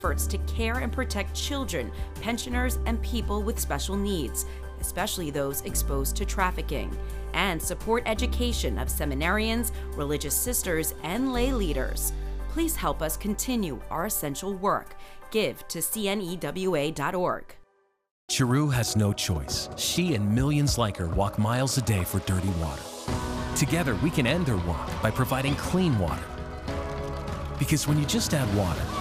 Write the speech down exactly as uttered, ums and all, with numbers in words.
efforts to care and protect children, pensioners, and people with special needs, especially those exposed to trafficking, and support education of seminarians, religious sisters, and lay leaders. Please help us continue our essential work. Give to C N E W A dot org. Chiru has no choice. She and millions like her walk miles a day for dirty water. Together, we can end her walk by providing clean water. Because when you just add water,